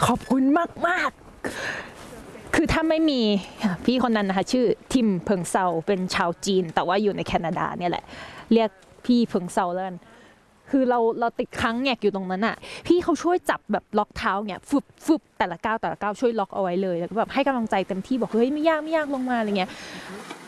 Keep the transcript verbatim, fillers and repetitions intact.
ขอบคุณมากมากคือถ้าไม่มีพี่คนนั้นนะคะชื่อทิมเพิงเซาเป็นชาวจีนแต่ว่าอยู่ในแคนาดาเนี่ยแหละเรียกพี่เพิงเซาแล้วกันคือเราเราติดค้างแงกอยู่ตรงนั้นอ่ะพี่เขาช่วยจับแบบล็อกเท้าเนี่ยฟึบฟึบแต่ละก้าวแต่ละก้าวช่วยล็อกเอาไว้เลยแล้วก็แบบให้กำลังใจเต็มที่บอกเฮ้ยไม่ยากไม่ยากลงมาอะไรเงี้ย